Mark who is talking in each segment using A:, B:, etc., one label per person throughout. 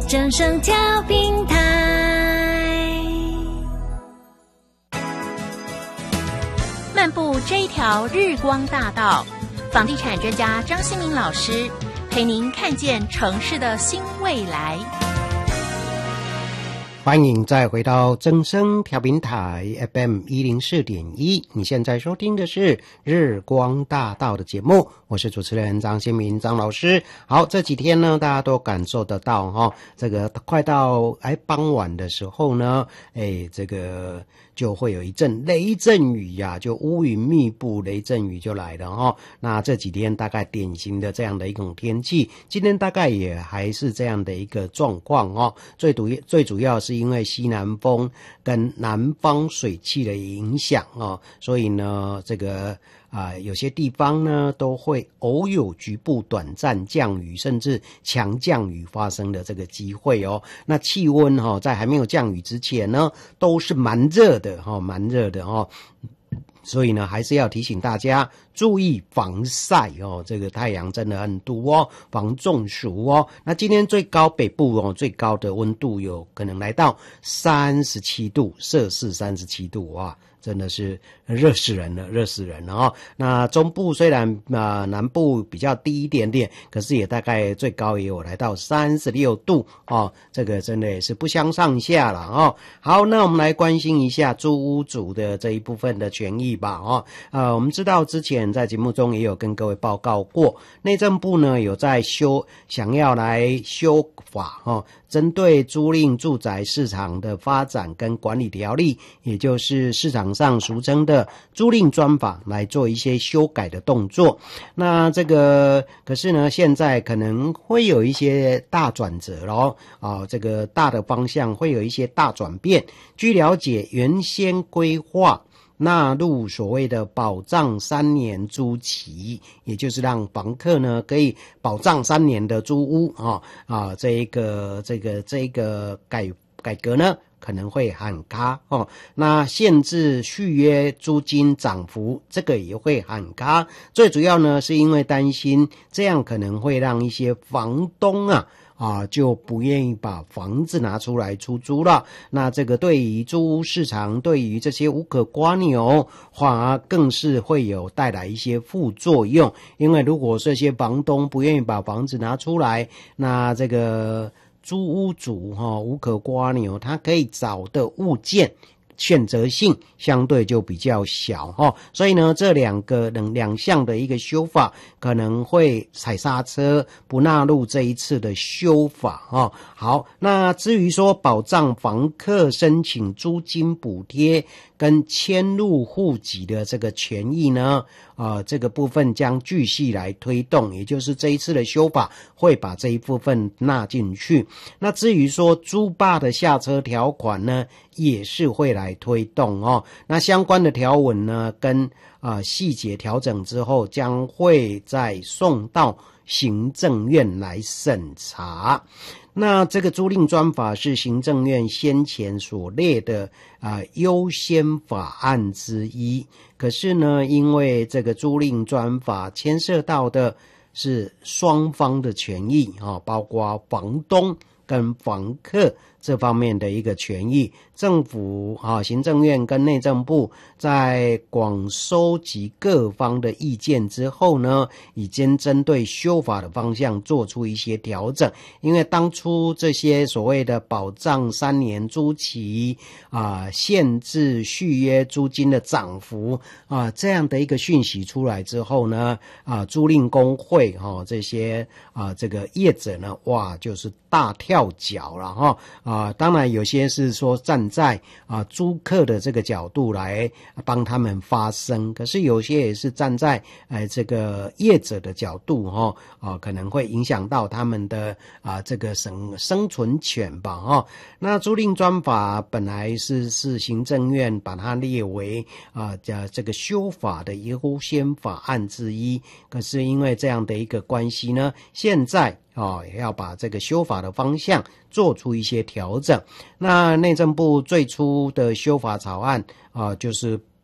A: 正声调频台，漫步这一条日光大道，房地产专家张新民老师陪您看见城市的新未来。
B: 欢迎再回到正声调频台 FM 104.1，你现在收听的是日光大道的节目，我是主持人张新民张老师。好，这几天呢，大家都感受得到这个快到傍晚的时候呢，这个就会有一阵雷阵雨呀，就乌云密布，雷阵雨就来了那这几天大概典型的这样的一种天气，今天大概也还是这样的一个状况最主要是因为西南风跟南方水汽的影响所以呢这个有些地方呢都会偶有局部短暂降雨甚至强降雨发生的这个机会那气温在还没有降雨之前呢都是蛮热的所以呢还是要提醒大家注意防晒这个太阳真的很毒防中暑那今天最高北部最高的温度有可能来到37度摄氏37度真的是热死人了那中部虽然南部比较低一点点，可是也大概最高也有来到36度这个真的也是不相上下了好，那我们来关心一下租屋族的这一部分的权益吧我们知道之前在节目中也有跟各位报告过，内政部呢有在想要来修法针对租赁住宅市场的发展跟管理条例，也就是市场上俗称的租赁专法来做一些修改的动作。那这个可是呢现在可能会有一些大转折这个大的方向会有一些大转变。据了解，原先规划纳入所谓的保障3年租期，也就是让房客呢可以保障3年的租屋这个改革呢可能会喊卡那限制续约租金涨幅，这个也会喊卡。最主要呢是因为担心这样可能会让一些房东就不愿意把房子拿出来出租了。那这个对于租屋市场，对于这些无可刮牛，反而更是会有带来一些副作用。因为如果这些房东不愿意把房子拿出来，那这个租屋主无可刮牛，他可以找的物件选择性相对就比较小所以呢这两项的一个修法可能会踩刹车，不纳入这一次的修法好，那至于说保障房客申请租金补贴跟迁入户籍的这个权益呢这个部分将继续来推动，也就是这一次的修法会把这一部分纳进去。那至于说租霸的下车条款呢也是会来推动那相关的条文呢跟细节调整之后将会再送到行政院来审查。那这个租赁专法是行政院先前所列的优先法案之一，可是呢因为这个租赁专法牵涉到的是双方的权益包括房东跟房客这方面的一个权益，政府行政院跟内政部在广收集各方的意见之后呢，已经针对修法的方向做出一些调整。因为当初这些所谓的保障3年租期限制续约租金的涨幅这样的一个讯息出来之后呢租赁工会这些这个业者呢就是大跳脚了当然有些是说站在租客的这个角度来帮他们发声，可是有些也是站在这个业者的角度可能会影响到他们的这个生存权吧那租赁专法本来是行政院把它列为这个修法的优先法案之一，可是因为这样的一个关系呢，现在要把这个修法的方向做出一些调整。那内政部最初的修法草案就是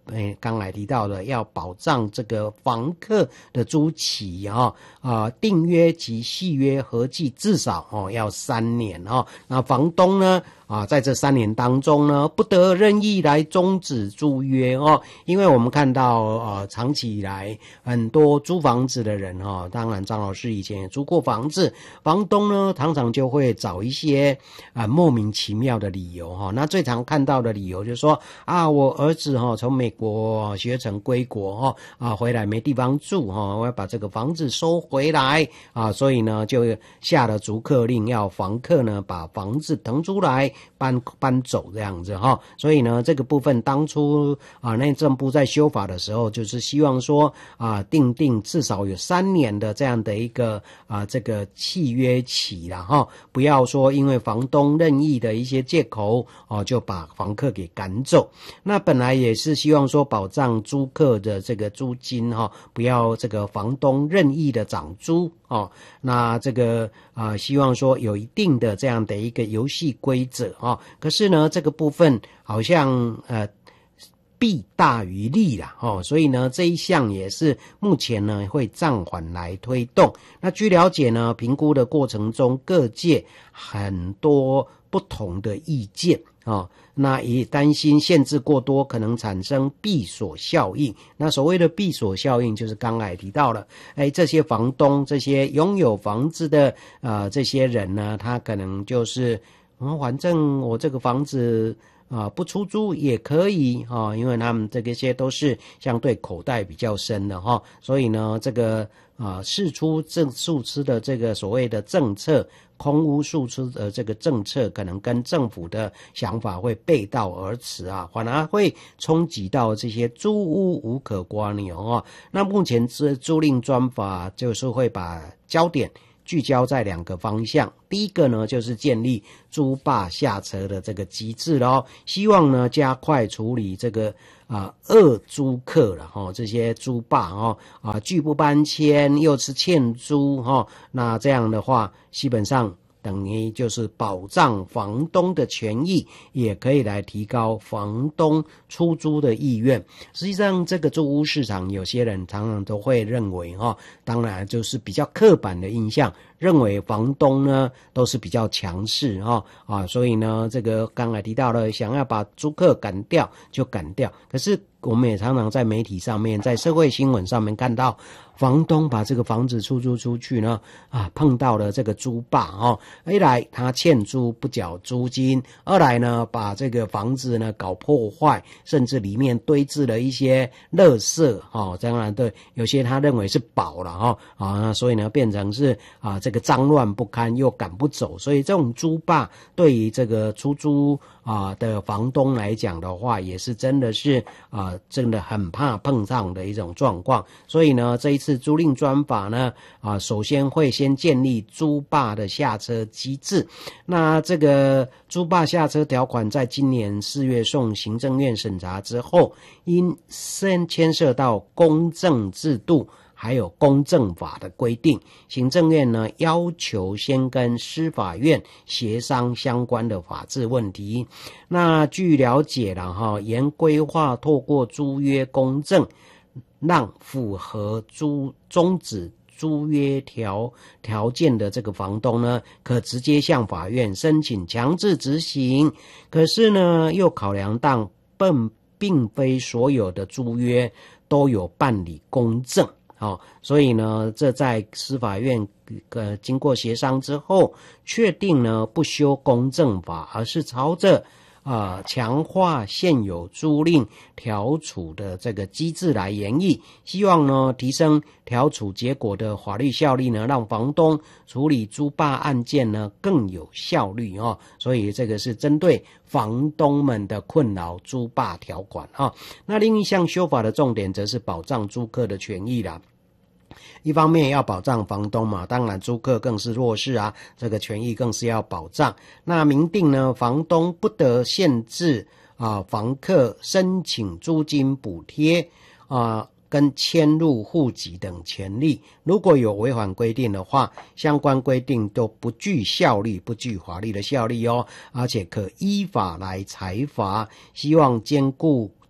B: 刚才提到的要保障这个房客的租期订约及续约合计至少要3年那房东呢在这3年当中呢，不得任意来终止租约因为我们看到长期以来很多租房子的人当然张老师以前也租过房子，房东呢常常就会找一些莫名其妙的理由那最常看到的理由就是说我儿子从美国学成归国回来没地方住我要把这个房子收回来所以呢就下了逐客令，要房客呢把房子腾出来搬走这样子所以呢这个部分当初内政部在修法的时候就是希望说定至少有3年的这样的一个这个契约期啦不要说因为房东任意的一些借口就把房客给赶走。那本来也是希望说保障租客的这个租金不要这个房东任意的涨租那这个希望说有一定的这样的一个游戏规则可是呢这个部分好像弊大于利啦所以呢这一项也是目前呢会暂缓来推动。那据了解呢，评估的过程中各界很多不同的意见那也担心限制过多可能产生闭锁效应。那所谓的闭锁效应就是刚才提到了这些房东这些拥有房子的这些人呢，他可能就是反正我这个房子不出租也可以因为他们这些都是相对口袋比较深的所以呢这个释出诉之的这个所谓的政策，空屋诉出的这个政策可能跟政府的想法会背道而驰反而会冲击到这些租屋无可刮牛那目前租赁专法就是会把焦点聚焦在2个方向。第一个呢就是建立租霸下车的这个机制希望呢加快处理这个恶租客这些租霸拒不搬迁又是欠租那这样的话基本上等于就是保障房东的权益，也可以来提高房东出租的意愿。实际上这个租屋市场有些人常常都会认为当然就是比较刻板的印象，认为房东呢都是比较强势所以呢这个刚才提到了想要把租客赶掉就赶掉，可是我们也常常在媒体上面在社会新闻上面看到房东把这个房子出租出去呢碰到了这个租霸一来他欠租不缴租金，二来呢把这个房子呢搞破坏，甚至里面堆置了一些垃圾当然对有些他认为是宝了那所以呢变成是这个脏乱不堪又赶不走，所以这种租霸对于这个出租的房东来讲的话也是真的是真的很怕碰上的一种状况。所以呢这一次租赁专法呢首先会先建立租霸的下车机制。那这个租霸下车条款在今年4月送行政院审查之后，因牵涉到公证制度还有公证法的规定，行政院呢要求先跟司法院协商相关的法制问题。那据了解了沿规划透过租约公证，让符合终止租约条件的这个房东呢，可直接向法院申请强制执行。可是呢又考量到并非所有的租约都有办理公证所以呢这在司法院经过协商之后确定呢不修公证法，而是朝着强化现有租赁调处的这个机制来研议，希望呢提升调处结果的法律效力呢，让房东处理租霸案件呢更有效率所以这个是针对房东们的困扰租霸条款那另一项修法的重点则是保障租客的权益啦。一方面要保障房东嘛，当然租客更是弱势这个权益更是要保障。那明定呢，房东不得限制房客申请租金补贴跟迁入户籍等权利，如果有违反规定的话，相关规定都不具效力，不具法律的效力而且可依法来裁罚。希望兼顾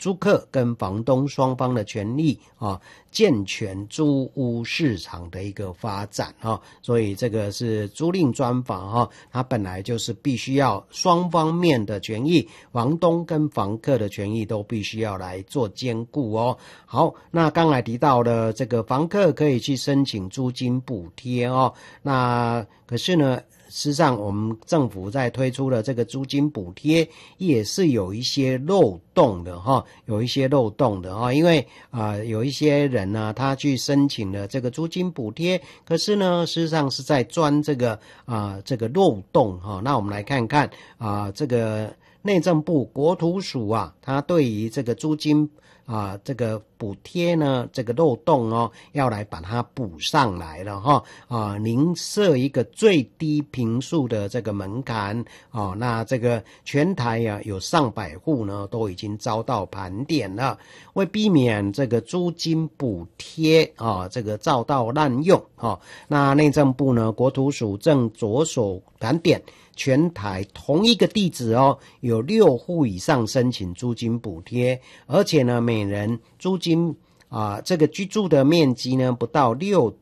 B: 租客跟房东双方的权利啊，健全租屋市场的一个发展啊，所以这个是租赁专法啊，它本来就是必须要双方面的权益，房东跟房客的权益都必须要来做兼顾哦。好，那刚才提到了这个房客可以去申请租金补贴哦，那可是呢，事实上我们政府在推出的这个租金补贴也是有一些漏洞的哈，有一些漏洞的哈，因为有一些人呢，他去申请了这个租金补贴，可是呢，事实上是在钻这个漏洞哈。那我们来看看这个内政部国土署啊，它对于这个租金这个补贴呢，这个漏洞哦，要来把它补上来了哈您设一个最低坪数的这个门槛哦，那这个全台有上百户呢，都已经遭到盘点了。为避免这个租金补贴这个遭到滥用那内政部呢，国土署正着手盘点全台同一个地址有6户以上申请租金补贴，而且呢，每人租金这个居住的面积呢不到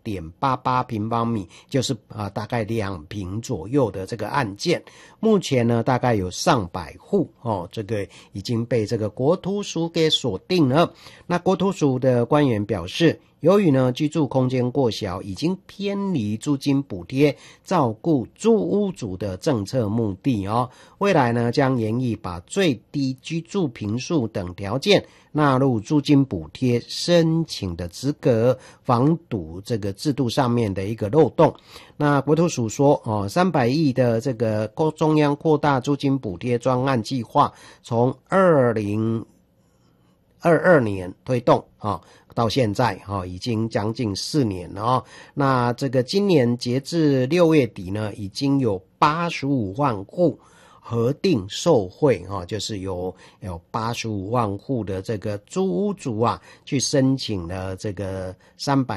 B: 6.88 平方米，就是大概2坪左右的这个案件。目前呢大概有上百户这个已经被这个国土署给锁定了。那国土署的官员表示，由于呢居住空间过小，已经偏离租金补贴照顾租屋主的政策目的未来呢将研议把最低居住坪数等条件纳入租金补贴申请的资格，防堵这个制度上面的一个漏洞。那国土署说300亿的这个中央扩大租金补贴专案计划从2022年推动到现在已经将近4年了那这个今年截至6月底呢，已经有85万户核定受惠就是有85万户的这个租屋主去申请了这个300